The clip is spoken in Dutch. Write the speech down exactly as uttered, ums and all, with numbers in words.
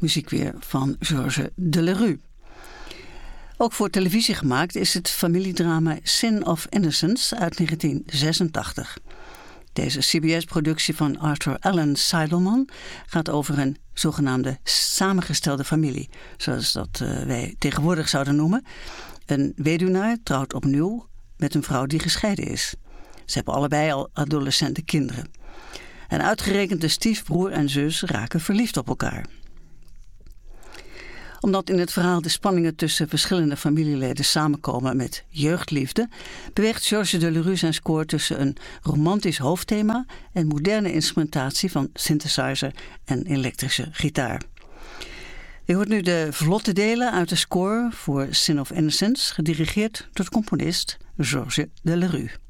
muziek weer van Georges Delerue. Ook voor televisie gemaakt is het familiedrama Sin of Innocence uit negentien zesentachtig. Deze C B S-productie van Arthur Allen Seidelman gaat over een zogenaamde samengestelde familie, zoals dat uh, wij tegenwoordig zouden noemen. Een weduwnaar trouwt opnieuw met een vrouw die gescheiden is. Ze hebben allebei al adolescente kinderen. En uitgerekend de stiefbroer en zus raken verliefd op elkaar. Omdat in het verhaal de spanningen tussen verschillende familieleden samenkomen met jeugdliefde, beweegt Georges Delerue zijn score tussen een romantisch hoofdthema en moderne instrumentatie van synthesizer en elektrische gitaar. Je hoort nu de vlotte delen uit de score voor Sin of Innocence, gedirigeerd door de componist Georges Delerue.